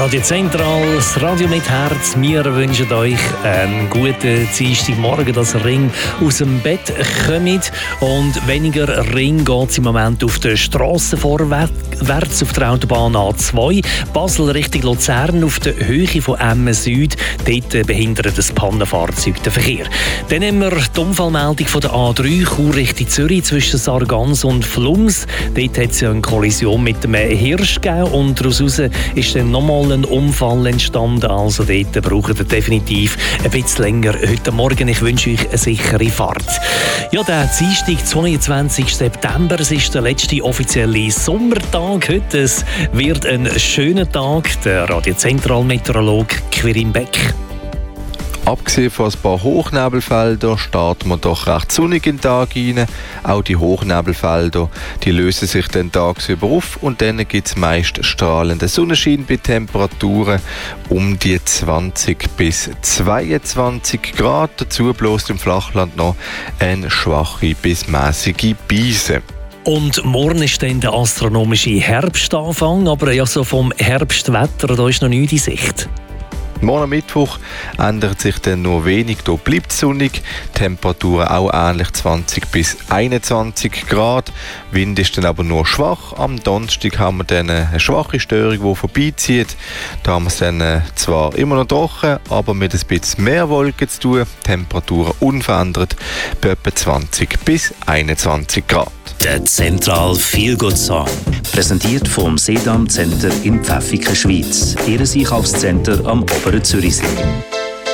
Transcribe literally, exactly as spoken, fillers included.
Radio Zentral, das Radio mit Herz. Wir wünschen euch einen guten Dienstagmorgen, dass ihr Ring aus dem Bett kommt. Und weniger Ring geht es im Moment auf der Strasse vorwärts, auf der Autobahn A zwei. Basel Richtung Luzern auf der Höhe von Emmen Süd. Dort behindert das Pannenfahrzeug den Verkehr. Dann haben wir die Unfallmeldung von der A drei, Chur Richtung Zürich, zwischen Sargans und Flums. Dort hat es ja eine Kollision mit einem Hirsch gegeben und daraus ist dann nochmal ein Unfall entstanden. Also dort braucht ihr definitiv ein bisschen länger heute Morgen. Ich wünsche euch eine sichere Fahrt. Ja, der Dienstag, zweiundzwanzigsten September, es ist der letzte offizielle Sommertag heute. Es wird ein schöner Tag. Der Radio Zentral Meteorolog Quirin Beck. Abgesehen von ein paar Hochnebelfeldern starten wir doch recht sonnig in den Tag rein. Auch die Hochnebelfelder die lösen sich dann tagsüber auf und dann gibt es meist strahlenden Sonnenschein bei Temperaturen um die zwanzig bis zweiundzwanzig Grad. Dazu bloß im Flachland noch eine schwache bis mäßige Brise. Und morgen ist dann der astronomische Herbstanfang, aber ja, so vom Herbstwetter, da ist noch nichts in Sicht. Morgen Mittwoch ändert sich dann nur wenig, hier bleibt es sonnig, Temperaturen auch ähnlich zwanzig bis einundzwanzig Grad, Wind ist dann aber nur schwach. Am Donnerstag haben wir dann eine schwache Störung, die vorbeizieht. Da haben wir es dann zwar immer noch trocken, aber mit ein bisschen mehr Wolken zu tun, Temperaturen unverändert bei etwa zwanzig bis einundzwanzig Grad. Der Zentral Feel Good Song. Präsentiert vom Sedam Center in Pfäffiken, Schweiz. Ihr Einkaufscenter am Oberen Zürichsee.